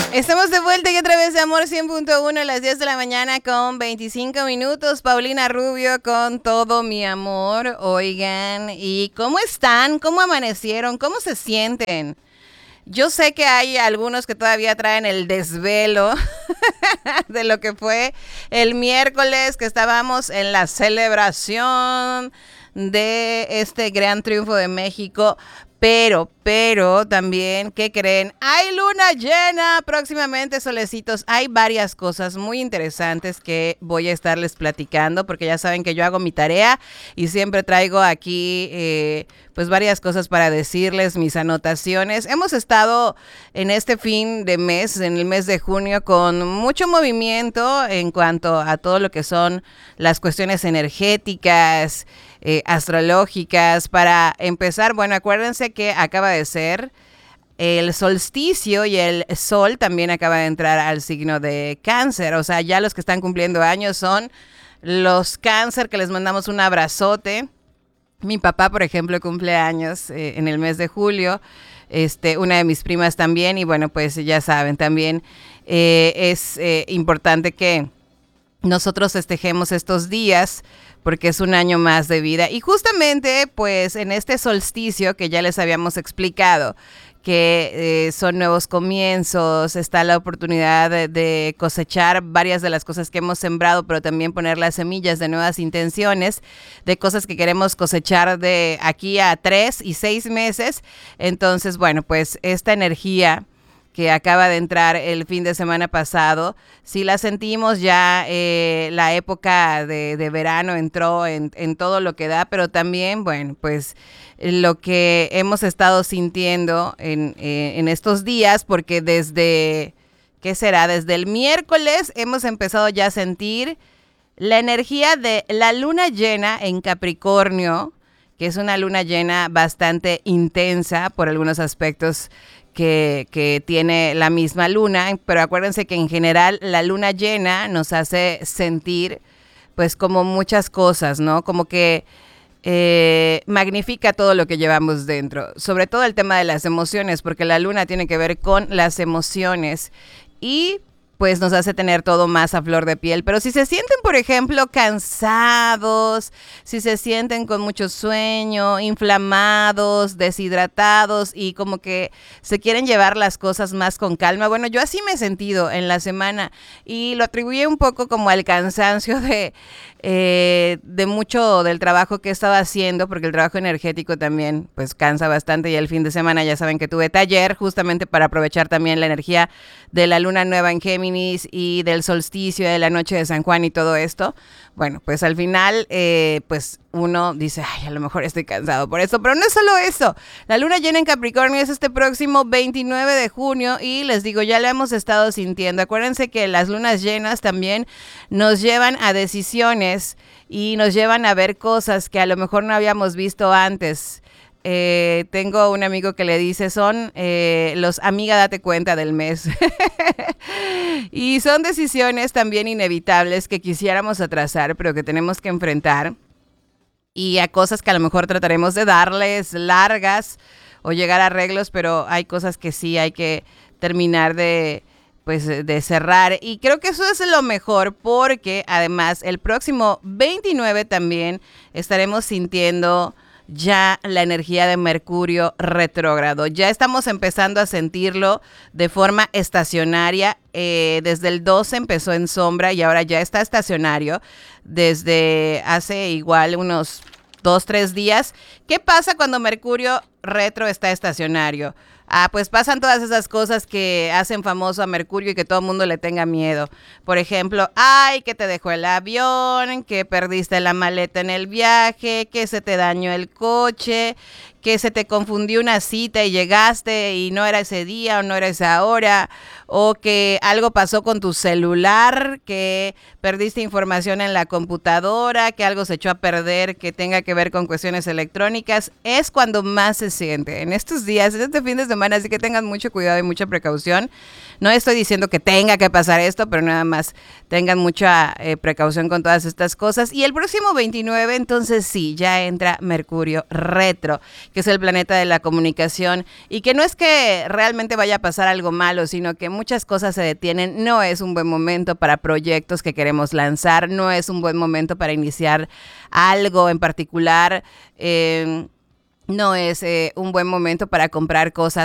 Estamos de vuelta y otra vez de Amor 100.1 a las 10 de la mañana con 25 minutos. Paulina Rubio con todo mi amor. Oigan, ¿y cómo están? ¿Cómo amanecieron? ¿Cómo se sienten? Yo sé que hay algunos que todavía traen el desvelo de lo que fue el miércoles, que estábamos en la celebración de este gran triunfo de México. Pero también, ¿qué creen? Hay luna llena próximamente, solecitos. Hay varias cosas muy interesantes que voy a estarles platicando, porque ya saben que yo hago mi tarea y siempre traigo aquí pues varias cosas para decirles, mis anotaciones. Hemos estado en este fin de mes, en el mes de junio, con mucho movimiento en cuanto a todo lo que son las cuestiones energéticas, astrológicas. Para empezar, bueno, acuérdense que acaba de ser el solsticio y el sol también acaba de entrar al signo de Cáncer. O sea, ya los que están cumpliendo años son los Cáncer, que les mandamos un abrazote. Mi papá, por ejemplo, cumple años en el mes de julio. Una de mis primas también. Y bueno, pues ya saben, también es importante que nosotros festejemos estos días, porque es un año más de vida. Y justamente, pues, en este solsticio que ya les habíamos explicado, que son nuevos comienzos, está la oportunidad de cosechar varias de las cosas que hemos sembrado, pero también poner las semillas de nuevas intenciones, de cosas que queremos cosechar de aquí a 3 y 6 meses. Entonces, bueno, pues esta energía que acaba de entrar el fin de semana pasado, sí la sentimos ya. La época de verano entró en todo lo que da, pero también, bueno, pues lo que hemos estado sintiendo en estos días, porque desde, ¿qué será? Desde el miércoles hemos empezado ya a sentir la energía de la luna llena en Capricornio, que es una luna llena bastante intensa por algunos aspectos que tiene la misma luna, pero acuérdense que en general la luna llena nos hace sentir pues como muchas cosas, ¿no? Como que magnifica todo lo que llevamos dentro, sobre todo el tema de las emociones, porque la luna tiene que ver con las emociones y pues nos hace tener todo más a flor de piel. Pero si se sienten, por ejemplo, cansados, si se sienten con mucho sueño, inflamados, deshidratados y como que se quieren llevar las cosas más con calma, bueno, yo así me he sentido en la semana y lo atribuí un poco como al cansancio de mucho del trabajo que he estado haciendo, porque el trabajo energético también pues cansa bastante, y el fin de semana ya saben que tuve taller justamente para aprovechar también la energía de la luna nueva en Géminis y del solsticio de la noche de San Juan y todo esto. Bueno, pues al final pues uno dice, ay, a lo mejor estoy cansado por esto, pero no es solo eso. La luna llena en Capricornio es este próximo 29 de junio y les digo, ya la hemos estado sintiendo. Acuérdense que las lunas llenas también nos llevan a decisiones y nos llevan a ver cosas que a lo mejor no habíamos visto antes. Tengo un amigo que le dice, son los amiga date cuenta del mes. Y son decisiones también inevitables que quisiéramos atrasar, pero que tenemos que enfrentar, y a cosas que a lo mejor trataremos de darles largas o llegar a arreglos, pero hay cosas que sí hay que terminar de cerrar, y creo que eso es lo mejor, porque además el próximo 29 también estaremos sintiendo ya la energía de Mercurio retrógrado. Ya estamos empezando a sentirlo de forma estacionaria. Desde el 12 empezó en sombra y ahora ya está estacionario desde hace igual unos 2-3 días. ¿Qué pasa cuando Mercurio retro está estacionario? Pues pasan todas esas cosas que hacen famoso a Mercurio y que todo el mundo le tenga miedo. Por ejemplo, ay, que te dejó el avión, que perdiste la maleta en el viaje, que se te dañó el coche, que se te confundió una cita y llegaste y no era ese día o no era esa hora, o que algo pasó con tu celular, que perdiste información en la computadora, que algo se echó a perder que tenga que ver con cuestiones electrónicas. Es cuando más se siente en estos días, en este fin de semana, así que tengan mucho cuidado y mucha precaución. No estoy diciendo que tenga que pasar esto, pero nada más tengan mucha precaución con todas estas cosas. Y el próximo 29, entonces sí, ya entra Mercurio retro. que es el planeta de la comunicación, y que no es que realmente vaya a pasar algo malo, sino que muchas cosas se detienen. No es un buen momento para proyectos que queremos lanzar, no es un buen momento para iniciar algo en particular. No es un buen momento para comprar cosas